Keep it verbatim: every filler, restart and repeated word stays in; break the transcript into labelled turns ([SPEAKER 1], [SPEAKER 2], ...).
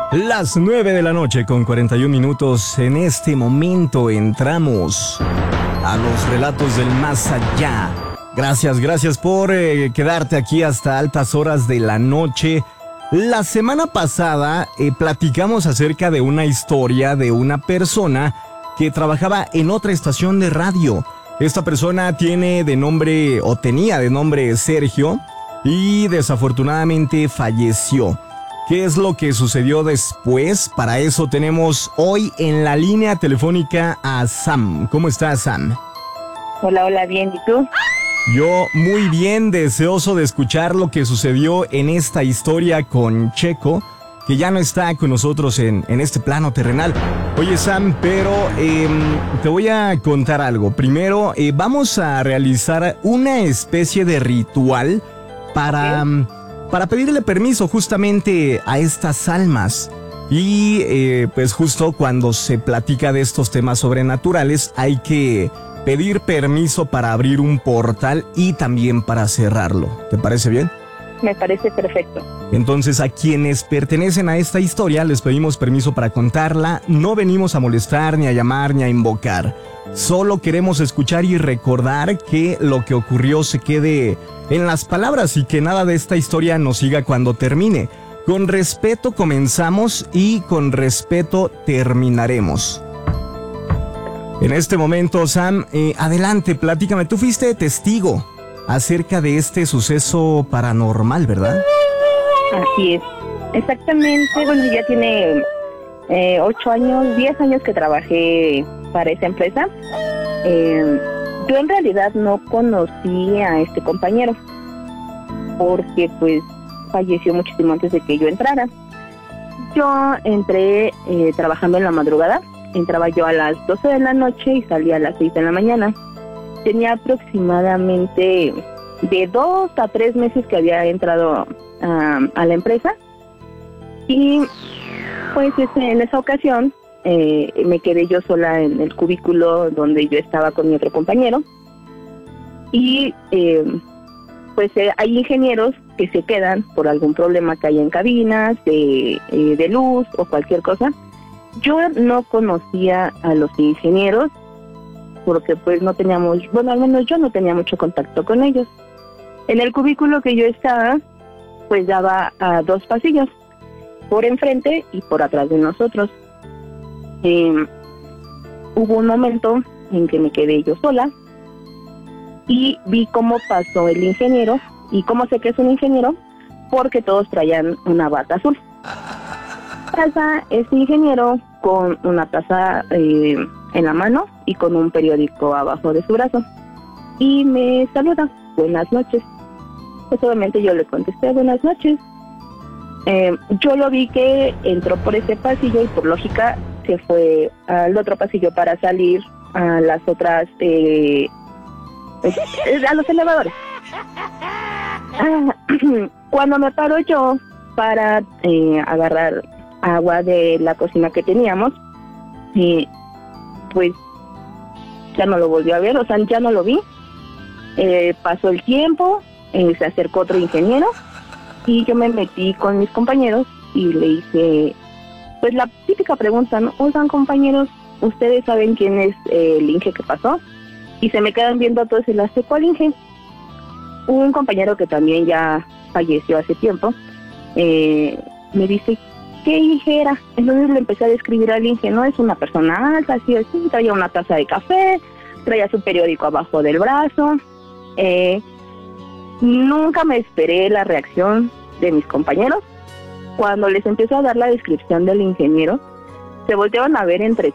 [SPEAKER 1] Las nueve de la noche con cuarenta y un minutos. En este momento entramos a los relatos del más allá. Gracias, gracias por eh, quedarte aquí hasta altas horas de la noche. La semana pasada eh, platicamos acerca de una historia de una persona que trabajaba en otra estación de radio. Esta persona tiene de nombre, o tenía de nombre Sergio, y desafortunadamente falleció. ¿Qué es lo que sucedió después? Para eso tenemos hoy en la línea telefónica a Sam. ¿Cómo estás, Sam?
[SPEAKER 2] Hola, hola, bien, ¿y tú?
[SPEAKER 1] Yo muy bien, deseoso de escuchar lo que sucedió en esta historia con Checo, que ya no está con nosotros en, en este plano terrenal. Oye, Sam, pero eh, te voy a contar algo. Primero, eh, vamos a realizar una especie de ritual para... ¿Qué? Para pedirle permiso justamente a estas almas. Y eh, pues justo cuando se platica de estos temas sobrenaturales hay que pedir permiso para abrir un portal y también para cerrarlo. ¿Te parece bien?
[SPEAKER 2] Me parece perfecto.
[SPEAKER 1] Entonces, a quienes pertenecen a esta historia les pedimos permiso para contarla. No venimos a molestar, ni a llamar, ni a invocar. Solo queremos escuchar y recordar que lo que ocurrió se quede en las palabras y que nada de esta historia nos siga cuando termine. Con respeto comenzamos y con respeto terminaremos. En este momento, Sam, eh, adelante, platícame. Tú fuiste testigo acerca de este suceso paranormal, ¿verdad?
[SPEAKER 2] Así es. Exactamente, bueno, ya tiene eh, ocho años, diez años que trabajé para esa empresa. Eh, yo en realidad no conocí a este compañero porque pues falleció muchísimo antes de que yo entrara. Yo entré eh, trabajando en la madrugada. Entraba yo a las doce de la noche y salía a las seis de la mañana. Tenía aproximadamente de dos a tres meses que había entrado a, a la empresa. Y pues en esa ocasión eh, me quedé yo sola en el cubículo donde yo estaba con mi otro compañero. Y eh, pues eh, hay ingenieros que se quedan por algún problema que hay en cabinas, de, eh, de luz o cualquier cosa. Yo no conocía a los ingenieros porque pues no teníamos, bueno, al menos yo no tenía mucho contacto con ellos. En el cubículo que yo estaba, pues daba a dos pasillos, por enfrente y por atrás de nosotros. Eh, hubo un momento en que me quedé yo sola y vi cómo pasó el ingeniero. ¿Y cómo sé que es un ingeniero? Porque todos traían una bata azul. Pasa este ingeniero con una taza eh, en la mano y con un periódico abajo de su brazo. Y me saluda, buenas noches. Pues obviamente yo le contesté, buenas noches. Eh, yo lo vi que entró por ese pasillo y por lógica se fue al otro pasillo para salir a las otras, eh, a los elevadores. Ah, cuando me paro yo para eh, agarrar agua de la cocina que teníamos, eh, pues ya no lo volví a ver, o sea, ya no lo vi. Eh, pasó el tiempo, eh, se acercó otro ingeniero y yo me metí con mis compañeros y le hice pues la típica pregunta, ¿no? Oigan, compañeros, ¿ustedes saben quién es eh, el Inge que pasó? Y se me quedan viendo a todos y le hace, ¿cuál Inge? Un compañero que también ya falleció hace tiempo, eh, me dice, ¿qué Inge era? Entonces le empecé a describir al Inge, ¿no? Es una persona alta, así, así, traía una taza de café, traía su periódico abajo del brazo. Eh, nunca me esperé la reacción de mis compañeros. Cuando les empiezo a dar la descripción del ingeniero, se voltearon a ver entre